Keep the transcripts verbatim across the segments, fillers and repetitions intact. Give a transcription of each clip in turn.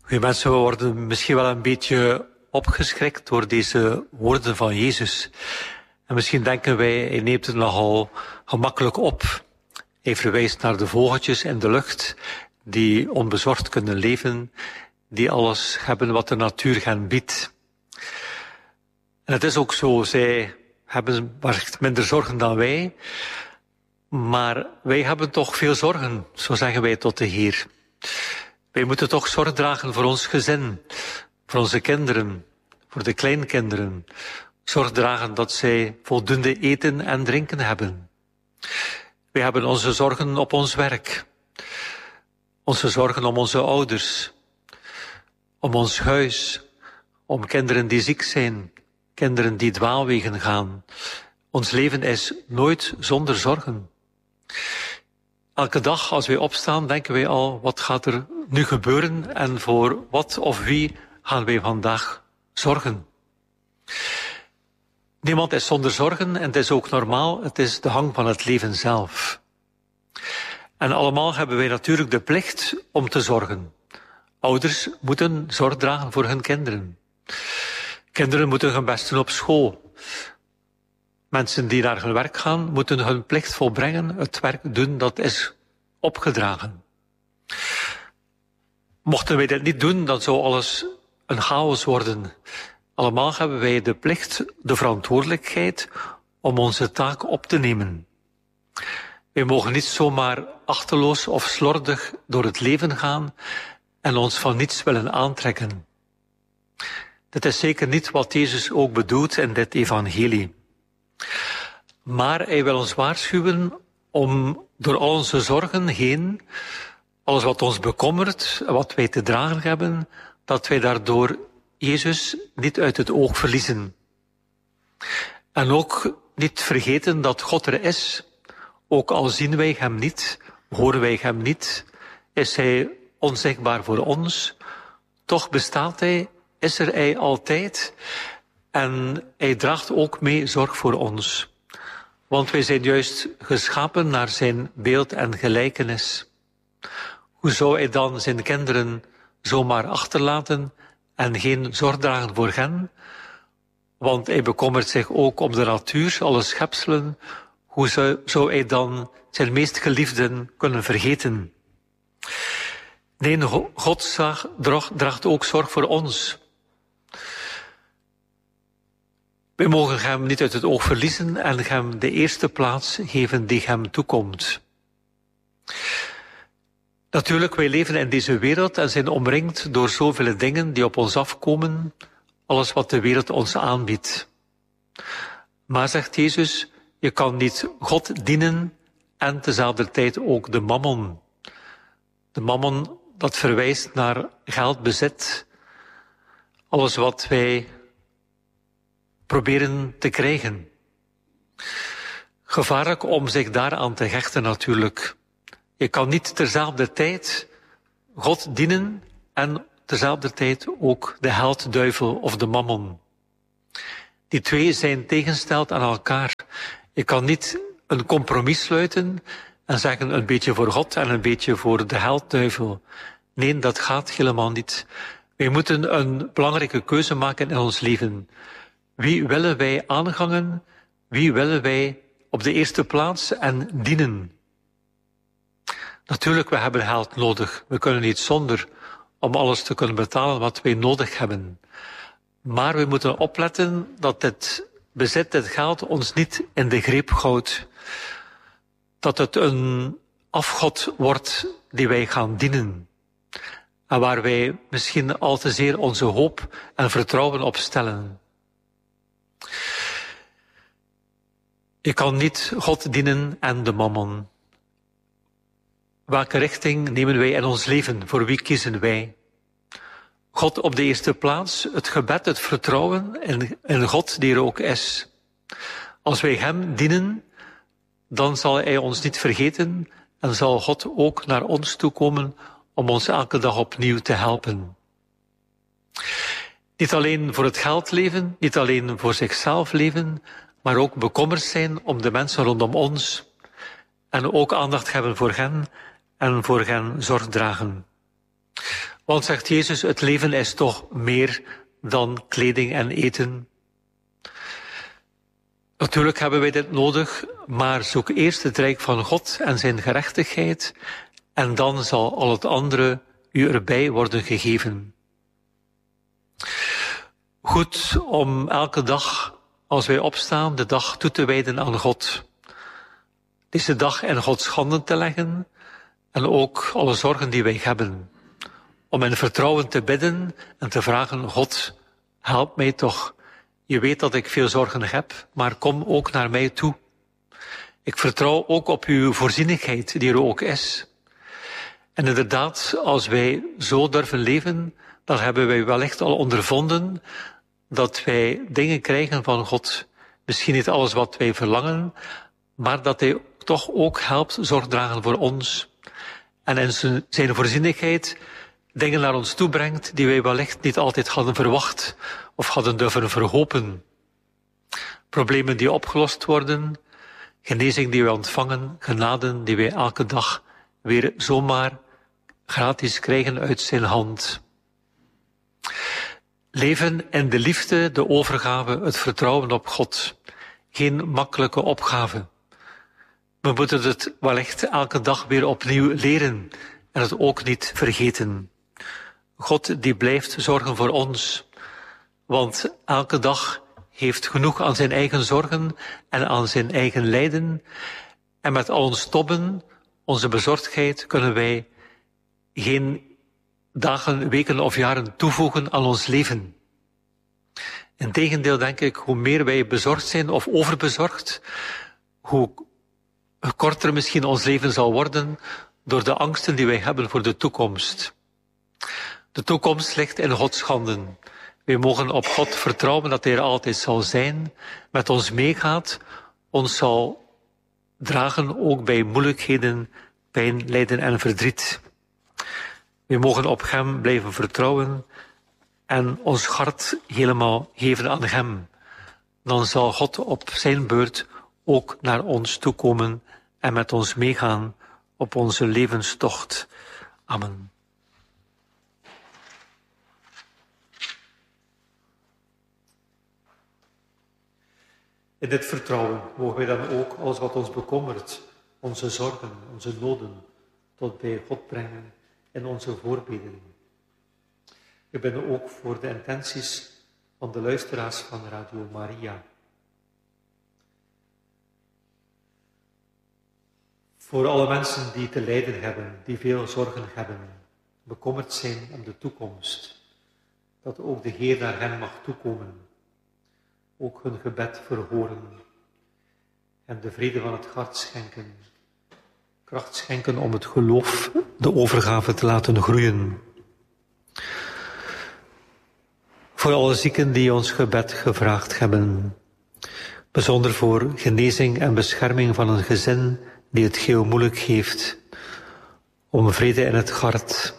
Goeie mensen, we worden misschien wel een beetje opgeschrikt door deze woorden van Jezus. En misschien denken wij, hij neemt het nogal gemakkelijk op. Hij verwijst naar de vogeltjes in de lucht, die onbezorgd kunnen leven, die alles hebben wat de natuur hen biedt. En het is ook zo, zij hebben wellicht minder zorgen dan wij, maar wij hebben toch veel zorgen, zo zeggen wij tot de Heer. Wij moeten toch zorg dragen voor ons gezin, voor onze kinderen, voor de kleinkinderen. Zorg dragen dat zij voldoende eten en drinken hebben. Wij hebben onze zorgen op ons werk. Onze zorgen om onze ouders, om ons huis, om kinderen die ziek zijn, kinderen die dwaalwegen gaan. Ons leven is nooit zonder zorgen. Elke dag als wij opstaan denken wij al, wat gaat er nu gebeuren en voor wat of wie gaan wij vandaag zorgen. Niemand is zonder zorgen en het is ook normaal, het is de hang van het leven zelf. En allemaal hebben wij natuurlijk de plicht om te zorgen. Ouders moeten zorg dragen voor hun kinderen. Kinderen moeten hun best doen op school. Mensen die naar hun werk gaan, moeten hun plicht volbrengen, het werk doen dat is opgedragen. Mochten wij dit niet doen, dan zou alles een chaos worden. Allemaal hebben wij de plicht, de verantwoordelijkheid om onze taak op te nemen. Wij mogen niet zomaar achteloos of slordig door het leven gaan en ons van niets willen aantrekken. Dat is zeker niet wat Jezus ook bedoelt in dit evangelie. Maar hij wil ons waarschuwen om door al onze zorgen heen, alles wat ons bekommert, wat wij te dragen hebben, dat wij daardoor Jezus niet uit het oog verliezen. En ook niet vergeten dat God er is. Ook al zien wij hem niet, horen wij hem niet, is hij onzichtbaar voor ons. Toch bestaat hij, is er hij altijd. En hij draagt ook mee zorg voor ons. Want wij zijn juist geschapen naar zijn beeld en gelijkenis. Hoe zou hij dan zijn kinderen zomaar achterlaten en geen zorg dragen voor hen? Want hij bekommert zich ook om de natuur, alle schepselen. Hoe zou, zou hij dan zijn meest geliefden kunnen vergeten? Nee, God draagt ook zorg voor ons. We mogen hem niet uit het oog verliezen en hem de eerste plaats geven die hem toekomt. Natuurlijk, wij leven in deze wereld en zijn omringd door zoveel dingen die op ons afkomen, alles wat de wereld ons aanbiedt. Maar, zegt Jezus, je kan niet God dienen en tezelfde tijd ook de mammon. De mammon, dat verwijst naar geld, bezit, alles wat wij proberen te krijgen. Gevaarlijk om zich daaraan te hechten natuurlijk. Je kan niet terzelfde tijd God dienen en terzelfde tijd ook de held, duivel of de mammon. Die twee zijn tegensteld aan elkaar. Je kan niet een compromis sluiten en zeggen een beetje voor God en een beetje voor de held, duivel. Nee, dat gaat helemaal niet. Wij moeten een belangrijke keuze maken in ons leven. Wie willen wij aangangen? Wie willen wij op de eerste plaats en dienen? Natuurlijk, we hebben geld nodig. We kunnen niet zonder om alles te kunnen betalen wat wij nodig hebben. Maar we moeten opletten dat dit bezit, dit geld, ons niet in de greep houdt. Dat het een afgod wordt die wij gaan dienen. En waar wij misschien al te zeer onze hoop en vertrouwen op stellen. Je kan niet God dienen en de mammon. Welke richting nemen wij in ons leven? Voor wie kiezen wij? God op de eerste plaats, het gebed, het vertrouwen in, in God die er ook is. Als wij hem dienen, dan zal hij ons niet vergeten en zal God ook naar ons toekomen om ons elke dag opnieuw te helpen. Niet alleen voor het geld leven, niet alleen voor zichzelf leven, maar ook bekommerd zijn om de mensen rondom ons en ook aandacht hebben voor hen en voor hen zorg dragen. Want, zegt Jezus, het leven is toch meer dan kleding en eten. Natuurlijk hebben wij dit nodig, maar zoek eerst het rijk van God en zijn gerechtigheid, en dan zal al het andere u erbij worden gegeven. Goed om elke dag, als wij opstaan, de dag toe te wijden aan God. Deze dag in Gods handen te leggen en ook alle zorgen die wij hebben. Om in vertrouwen te bidden en te vragen, God, help mij toch. Je weet dat ik veel zorgen heb, maar kom ook naar mij toe. Ik vertrouw ook op uw voorzienigheid, die er ook is. En inderdaad, als wij zo durven leven, dan hebben wij wellicht al ondervonden dat wij dingen krijgen van God. Misschien niet alles wat wij verlangen, maar dat hij toch ook helpt zorg dragen voor ons. En in zijn voorzienigheid dingen naar ons toe brengt die wij wellicht niet altijd hadden verwacht of hadden durven verhopen. Problemen die opgelost worden, genezing die wij ontvangen, genaden die wij elke dag weer zomaar gratis krijgen uit zijn hand. Leven in de liefde, de overgave, het vertrouwen op God. Geen makkelijke opgave. We moeten het wellicht elke dag weer opnieuw leren en het ook niet vergeten. God die blijft zorgen voor ons, want elke dag heeft genoeg aan zijn eigen zorgen en aan zijn eigen lijden. En met al ons tobben, onze bezorgdheid, kunnen wij geen dagen, weken of jaren toevoegen aan ons leven. Integendeel denk ik, hoe meer wij bezorgd zijn of overbezorgd, hoe korter misschien ons leven zal worden door de angsten die wij hebben voor de toekomst. De toekomst ligt in Gods handen. Wij mogen op God vertrouwen dat hij er altijd zal zijn, met ons meegaat, ons zal dragen ook bij moeilijkheden, pijn, lijden en verdriet. We mogen op hem blijven vertrouwen en ons hart helemaal geven aan hem. Dan zal God op zijn beurt ook naar ons toekomen en met ons meegaan op onze levenstocht. Amen. In dit vertrouwen mogen wij dan ook alles wat ons bekommert, onze zorgen, onze noden, tot bij God brengen in onze voorbeden. Ik ben ook voor de intenties van de luisteraars van Radio Maria. Voor alle mensen die te lijden hebben, die veel zorgen hebben, bekommerd zijn om de toekomst, dat ook de Heer naar hen mag toekomen, ook hun gebed verhoren en de vrede van het hart schenken, kracht schenken om het geloof, de overgave te laten groeien. Voor alle zieken die ons gebed gevraagd hebben, bijzonder voor genezing en bescherming van een gezin die het heel moeilijk heeft, om vrede in het hart.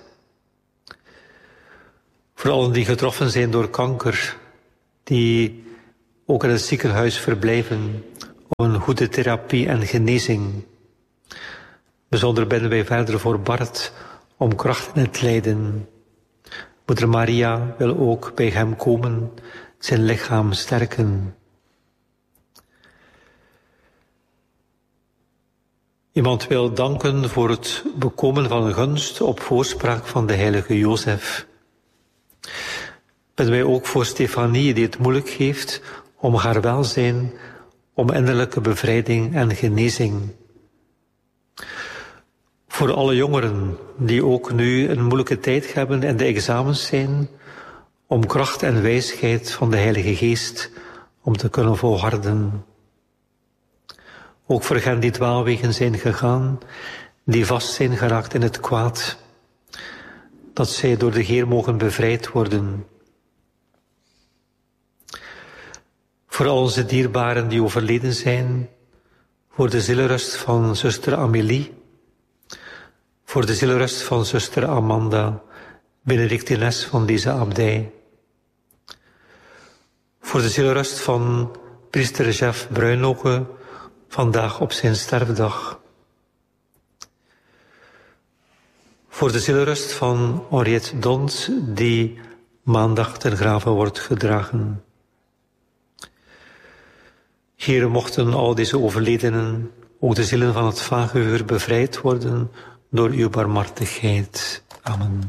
Voor allen die getroffen zijn door kanker, die ook in het ziekenhuis verblijven, om een goede therapie en genezing. Bijzonder bidden wij verder voor Bart, om kracht in het lijden. Moeder Maria wil ook bij hem komen, zijn lichaam sterken. Iemand wil danken voor het bekomen van een gunst op voorspraak van de heilige Jozef. Bidden wij ook voor Stefanie, die het moeilijk heeft om haar welzijn, om innerlijke bevrijding en genezing. Voor alle jongeren die ook nu een moeilijke tijd hebben en de examens zijn, om kracht en wijsheid van de Heilige Geest om te kunnen volharden. Ook voor hen die dwaalwegen zijn gegaan, die vast zijn geraakt in het kwaad, dat zij door de Heer mogen bevrijd worden. Voor al onze dierbaren die overleden zijn, voor de zielrust van zuster Amélie, voor de zielrust van zuster Amanda, benedictines van deze abdij. Voor de zielrust van priester Jeff Bruinoge, vandaag op zijn sterfdag. Voor de zielrust van Henriette Dont, die maandag ten grave wordt gedragen. Here, mochten al deze overledenen, ook de zielen van het vage uur, bevrijd worden door uw barmhartigheid. Amen.